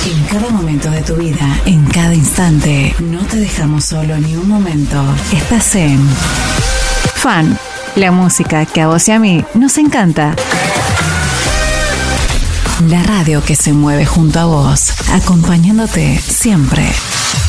En cada momento de tu vida, en cada instante, no te dejamos solo ni un momento. Estás en Fan, la música que a vos y a mí nos encanta. La radio que se mueve junto a vos, acompañándote siempre.